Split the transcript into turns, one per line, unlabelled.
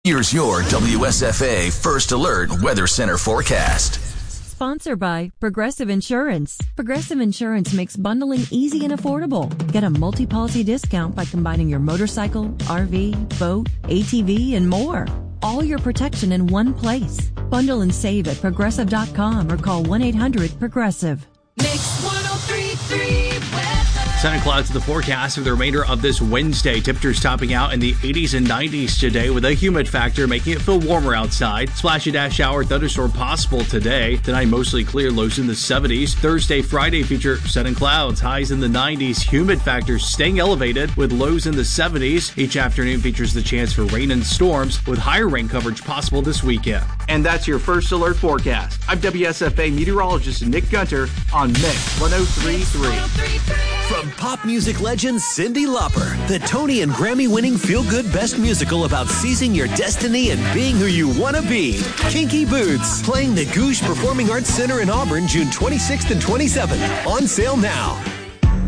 Here's your WSFA First Alert Weather Center forecast.
Sponsored by Progressive Insurance. Progressive Insurance makes bundling easy and affordable. Get a multi-policy discount by combining your motorcycle, RV, boat, ATV, and more. All your protection in one place. Bundle and save at Progressive.com or call 1-800-PROGRESSIVE.
Mix 103.3 weather.
Sun and clouds in the forecast for the remainder of this Wednesday. Temperatures topping out in the 80s and 90s today with a humid factor making it feel warmer outside. Splash of dash shower thunderstorm possible today. Tonight mostly clear, lows in the 70s. Thursday, Friday feature sun and clouds, highs in the 90s. Humid factor staying elevated with lows in the 70s. Each afternoon features the chance for rain and storms with higher rain coverage possible this weekend. And that's your First Alert forecast. I'm WSFA meteorologist Nick Gunter on Mix 103.3.
From pop music legend Cyndi Lauper, the Tony and Grammy-winning feel-good best musical about seizing your destiny and being who you want to be. Kinky Boots, playing the Goosh Performing Arts Center in Auburn, June 26th and 27th. On sale now.